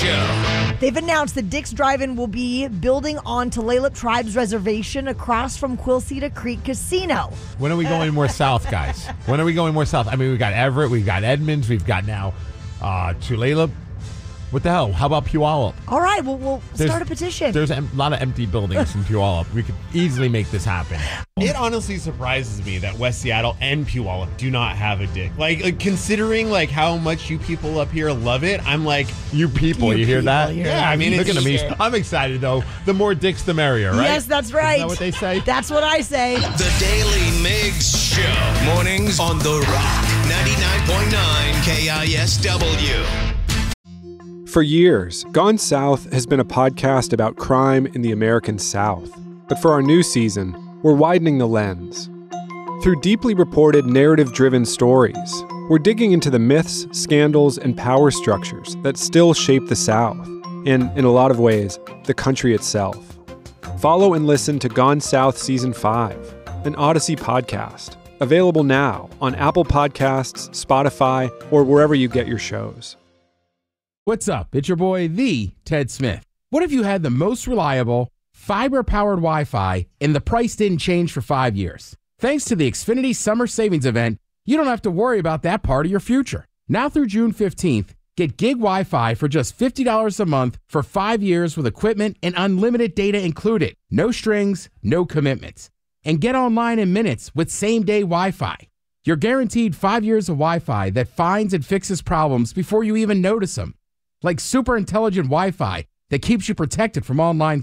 Show. They've announced that Dick's Drive-In will be building on Tulalip Tribe's reservation across from Quilceda Creek Casino. When are we going more south, guys? When are we going more south? I mean, we've got Everett, we've got Edmonds, we've got now Tulalip. What the hell? How about Puyallup? All right, we'll start a petition. There's a lot of empty buildings in Puyallup. We could easily make this happen. It honestly surprises me that West Seattle and Puyallup do not have a Dick. Like considering like how much you people up here love it, I'm like, you people, you hear that? Yeah, I mean, look at me. I'm excited though. The more dicks, the merrier, right? Yes, that's right. Isn't that what they say? That's what I say. The Daily Migs Show. Mornings on The Rock. 99.9 KISW. For years, Gone South has been a podcast about crime in the American South. But for our new season, we're widening the lens. Through deeply reported, narrative-driven stories, we're digging into the myths, scandals, and power structures that still shape the South, and, in a lot of ways, the country itself. Follow and listen to Gone South Season 5, an Odyssey podcast, available now on Apple Podcasts, Spotify, or wherever you get your shows. What's up? It's your boy, the Ted Smith. What if you had the most reliable, fiber-powered Wi-Fi and the price didn't change for 5 years? Thanks to the Xfinity Summer Savings Event, you don't have to worry about that part of your future. Now through June 15th, get gig Wi-Fi for just $50 a month for 5 years with equipment and unlimited data included. No strings, no commitments. And get online in minutes with same-day Wi-Fi. You're guaranteed 5 years of Wi-Fi that finds and fixes problems before you even notice them. Like super intelligent Wi-Fi that keeps you protected from online